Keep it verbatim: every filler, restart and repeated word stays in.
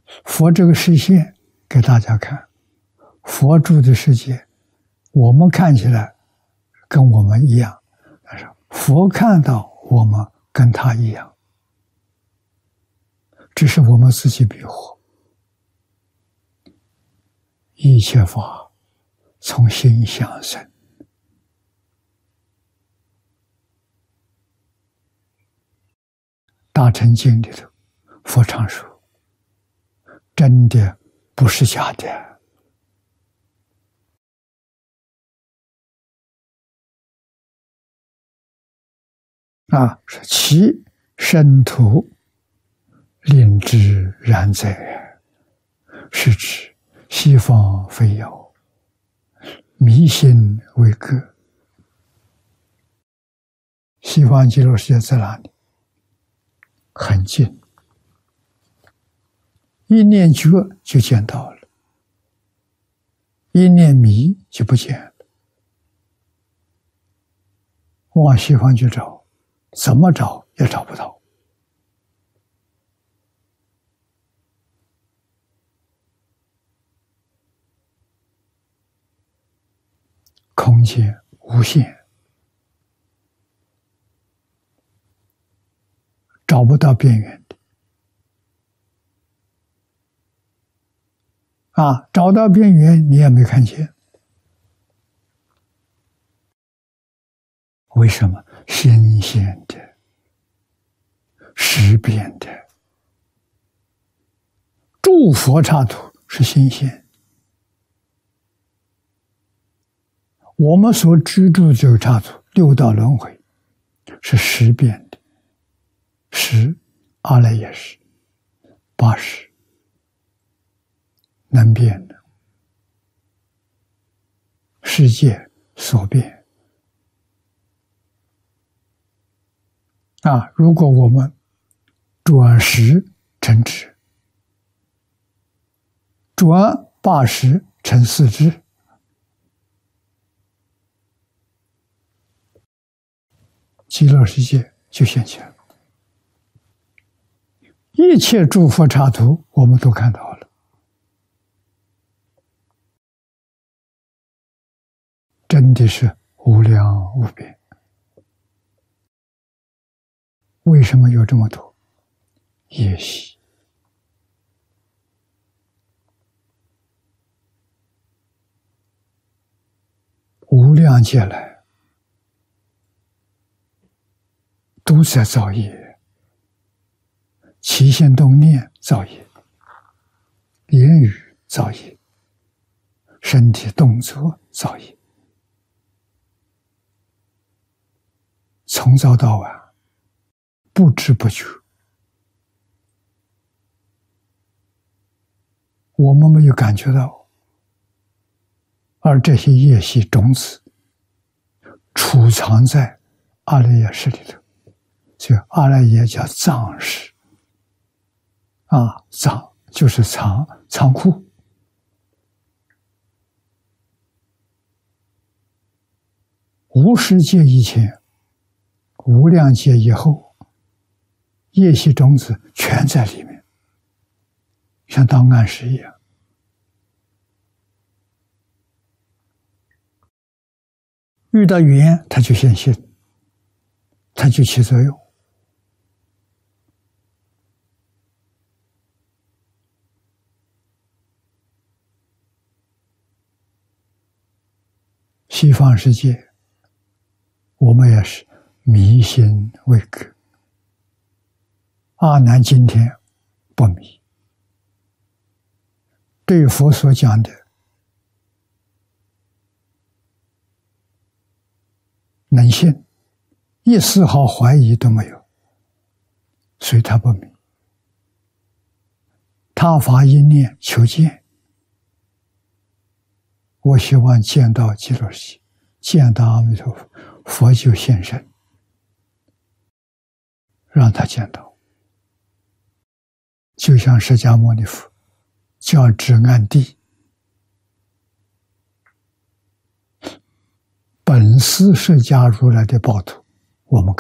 佛这个视线给大家看，佛住的世界，我们看起来跟我们一样，但是佛看到我们跟他一样，只是我们自己迷惑。一切法从心想生，大乘经里头，佛常说，真的不是假的。啊，是其身土令之然哉，是指西方非有，迷信为个。西方极乐世界在哪里？很近，一念觉就见到了，一念迷就不见了。往西方去找，怎么找也找不到。空间无限，找不到边缘的。啊，找到边缘你也没看见。为什么？新鲜的，识变的。诸佛刹土是新鲜，我们所居住这个刹土六道轮回是识变的，识阿赖耶识，八识能变的，世界所变。啊，如果我们转识成智，转八识成四智，极乐世界就现前了。一切诸佛刹土我们都看到了，真的是无量无边。为什么有这么多业习？无量劫来都在造业，起心动念造业，言语造业，身体动作造业，从早到晚不知不觉，我们没有感觉到，而这些业习种子储藏在阿赖耶识里头，所以阿赖耶叫藏识。啊，藏就是藏仓库。无始界以前，无量劫以后，业习种子全在里面，像当暗示一样。遇到缘，它就现现，它就起作用。西方世界，我们也是迷心为个。阿难今天不迷，对佛所讲的能信，一丝毫怀疑都没有，所以他不迷。他发一念求见，我希望见到极乐世界，见到阿弥陀佛，佛就现身，让他见到。就像释迦牟尼佛教至暗地，本师释迦如来的宝土，我们